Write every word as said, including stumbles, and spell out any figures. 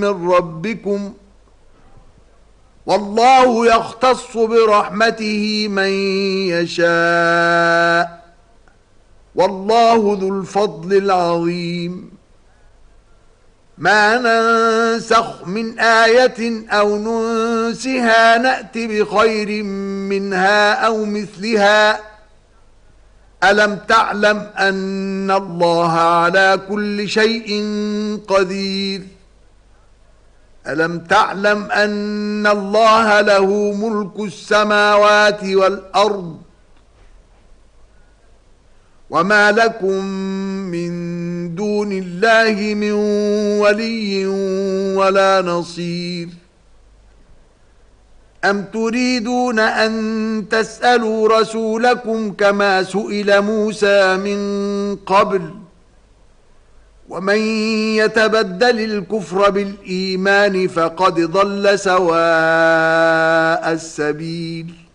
من ربكم والله يختص برحمته من يشاء والله ذو الفضل العظيم. ما ننسخ من آية أو ننسها نأت بخير منها أو مثلها ألم تعلم أن الله على كل شيء قدير. ألم تعلم أن الله له ملك السماوات والأرض وما لكم من دون الله من ولي ولا نصير. أم تريدون أن تسألوا رسولكم كما سئل موسى من قبل ومن يتبدل الكفر بالإيمان فقد ضل سواء السبيل.